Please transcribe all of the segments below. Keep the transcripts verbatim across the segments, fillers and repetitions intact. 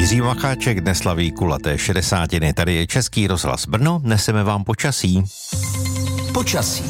Jiří Macháček dnes slaví kulaté šedesátiny. Tady je Český rozhlas Brno, neseme vám počasí. Počasí.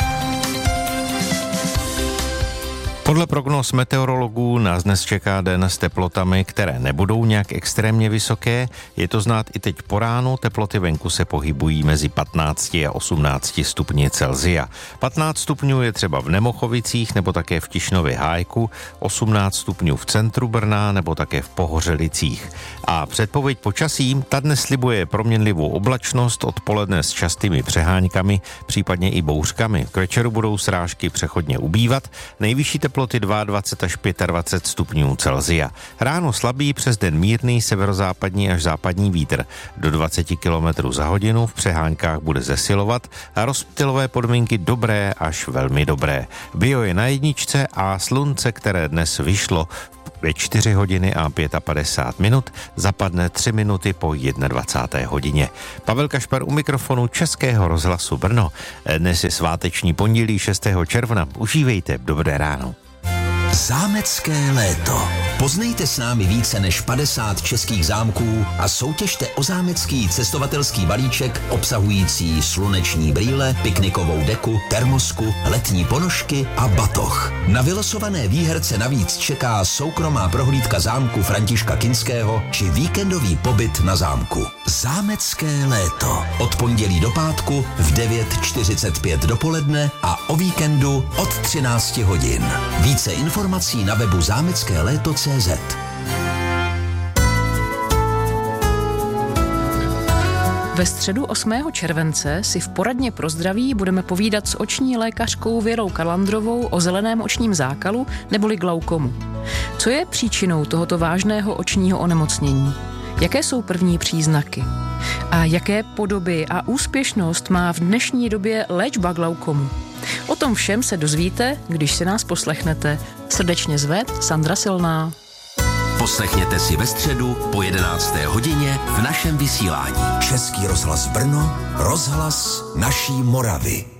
Podle prognóz meteorologů nás dnes čeká den s teplotami, které nebudou nějak extrémně vysoké. Je to znát i teď po ránu, teploty venku se pohybují mezi patnácti a osmnácti stupni Celsia. patnáct stupňů je třeba v Nemochovicích nebo také v Tišnově Hájku, osmnáct stupňů v centru Brna nebo také v Pohořelicích. A předpověď počasí, ta dnes slibuje proměnlivou oblačnost, odpoledne s častými přeháňkami, případně i bouřkami. K večeru budou srážky přechodně ubývat, nejvyšší teploty dvacet dva až dvacet pět stupňů Celsia. Ráno slabý, přes den mírný severozápadní až západní vítr do dvacet kilometrů za hodinu, v přeháňkách bude zesilovat a rozptylové podmínky dobré až velmi dobré. Bio je na jedničce a slunce, které dnes vyšlo ve čtyři hodiny a padesát pět minut, zapadne tři minuty po dvacáté jedné hodině. Pavel Kašpar u mikrofonu Českého rozhlasu Brno. Dnes je sváteční pondělí šestého června. Užívejte, dobré ráno. Zámecké léto. Poznejte s námi více než padesát českých zámků a soutěžte o zámecký cestovatelský balíček obsahující sluneční brýle, piknikovou deku, termosku, letní ponožky a batoh. Na vylosované výherce navíc čeká soukromá prohlídka zámku Františka Kinského či víkendový pobyt na zámku. Zámecké léto. Od pondělí do pátku v devět čtyřicet pět dopoledne a o víkendu od třinácti hodin. Více informací na webu zámecké léto tečka cé zet. Ve středu osmého července si v poradně pro zdraví budeme povídat s oční lékařkou Věrou Kalandrovou o zeleném očním zákalu neboli glaukomu. Co je příčinou tohoto vážného očního onemocnění? Jaké jsou první příznaky? A jaké podoby a úspěšnost má v dnešní době léčba glaukomu? O tom všem se dozvíte, když si nás poslechnete. Srdečně zve Sandra Silná. Poslechněte si ve středu po jedenácté hodině v našem vysílání. Český rozhlas Brno, rozhlas naší Moravy.